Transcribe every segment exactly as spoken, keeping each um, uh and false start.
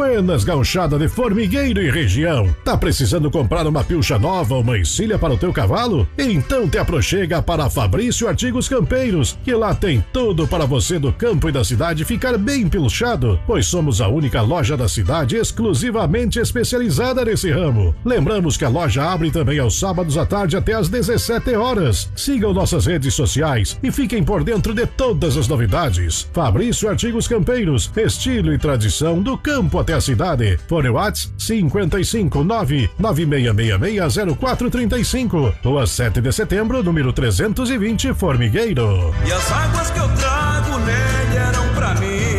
Buenas Gauchada de Formigueiro e região. Tá precisando comprar uma pilcha nova ou uma encilha para o teu cavalo? Então te aproxega para Fabrício Artigos Campeiros, que lá tem tudo para você do campo e da cidade ficar bem pilchado, pois somos a única loja da cidade exclusivamente especializada nesse ramo. Lembramos que a loja abre também aos sábados à tarde até às dezessete horas. Sigam nossas redes sociais e fiquem por dentro de todas as novidades. Fabrício Artigos Campeiros, estilo e tradição do campo até a cidade. Fone WhatsApp cinco cinco nove nove seis seis seis zero quatro três cinco. Rua sete de setembro, número trezentos e vinte, Formigueiro. E as águas que eu trago nele eram pra mim.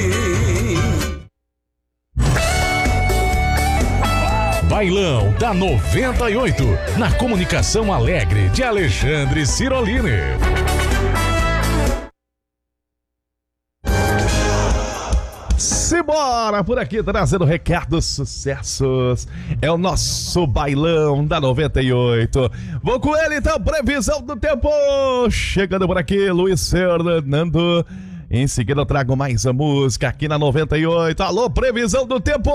Bailão da noventa e oito, na comunicação alegre de Alexandre Cirolini. Simbora por aqui trazendo recados, sucessos. É o nosso bailão da noventa e oito. Vou com ele então, previsão do tempo. Chegando por aqui, Luiz Fernando. Em seguida eu trago mais a música aqui na noventa e oito. Alô, previsão do tempo.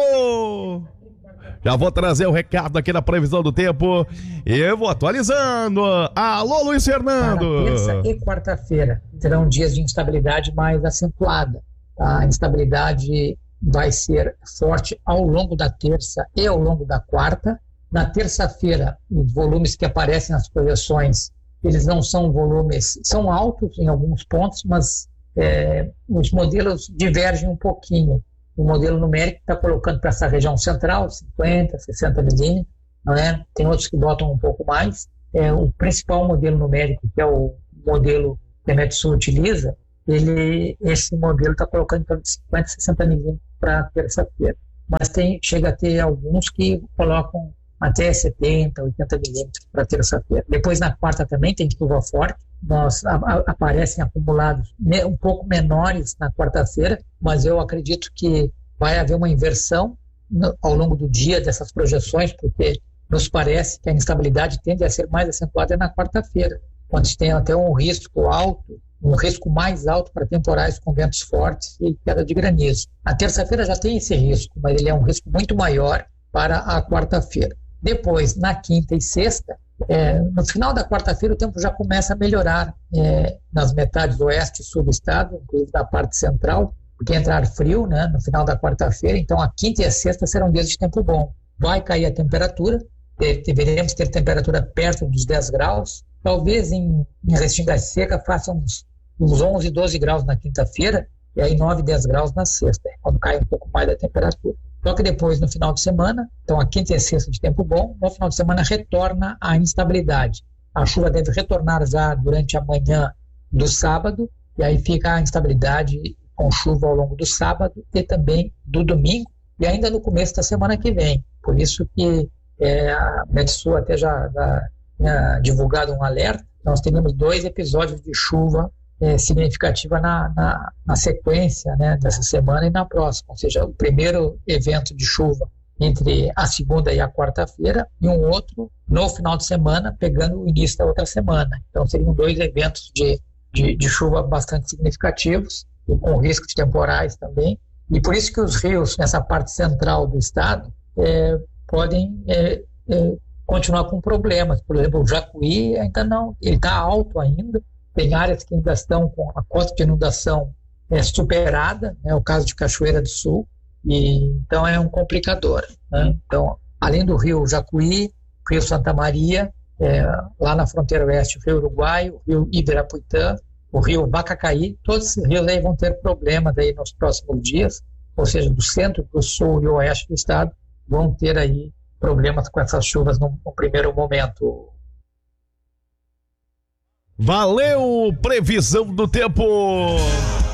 Já vou trazer o recado aqui na previsão do tempo. Eu vou atualizando. Alô, Luiz Fernando. Para terça e quarta-feira serão dias de instabilidade mais acentuada. A instabilidade vai ser forte ao longo da terça e ao longo da quarta. Na terça-feira, os volumes que aparecem nas projeções, eles não são volumes, são altos em alguns pontos, mas é, os modelos divergem um pouquinho. O modelo numérico está colocando para essa região central, cinquenta, sessenta milímetros, não é? Tem outros que botam um pouco mais. É, o principal modelo numérico, que é o modelo que a Metsul utiliza, Ele, esse modelo está colocando em torno de cinquenta, sessenta milímetros para terça-feira. Mas tem, chega a ter alguns que colocam até setenta, oitenta milímetros para terça-feira. Depois, na quarta também tem chuva forte. Nós, a, a, aparecem acumulados ne, um pouco menores na quarta-feira, mas eu acredito que vai haver uma inversão no, ao longo do dia dessas projeções, porque nos parece que a instabilidade tende a ser mais acentuada na quarta-feira, quando se tem até um risco alto, um risco mais alto para temporais com ventos fortes e queda de granizo. A terça-feira já tem esse risco, mas ele é um risco muito maior para a quarta-feira. Depois, na quinta e sexta, é, no final da quarta-feira o tempo já começa a melhorar é, nas metades oeste e sul do estado, inclusive na parte central, porque entrar frio, né, no final da quarta-feira, então a quinta e a sexta serão dias de tempo bom. Vai cair a temperatura, deveremos ter temperatura perto dos dez graus, talvez em, em Restinga Seca faça uns, uns onze, doze graus na quinta-feira e aí nove, dez graus na sexta, quando cai um pouco mais da temperatura. Só que depois, no final de semana, então a quinta e a sexta de tempo bom, no final de semana retorna a instabilidade. A chuva deve retornar já durante a manhã do sábado e aí fica a instabilidade com chuva ao longo do sábado e também do domingo e ainda no começo da semana que vem. Por isso que é, a Metsul até já, já tinha divulgado um alerta. Nós teremos dois episódios de chuva é, significativa na, na, na sequência, né, dessa semana e na próxima, ou seja, o primeiro evento de chuva entre a segunda e a quarta-feira e um outro no final de semana, pegando o início da outra semana. Então seriam dois eventos de, de, de chuva bastante significativos, e com risco de temporais também, e por isso que os rios nessa parte central do estado é, podem é, é, continuar com problemas. Por exemplo, o Jacuí ainda não, ele está alto ainda, tem áreas que ainda estão com a cota de inundação é, superada, né, o caso de Cachoeira do Sul, e então é um complicador, né? Então, além do rio Jacuí, o rio Santa Maria, é, lá na fronteira oeste, o rio Uruguai, o rio Ibirapuitã, o rio Vacacaí, todos esses rios aí vão ter problemas aí nos próximos dias, ou seja, do centro, do sul e oeste do estado, vão ter aí problemas com essas chuvas no, no primeiro momento. Valeu, previsão do tempo!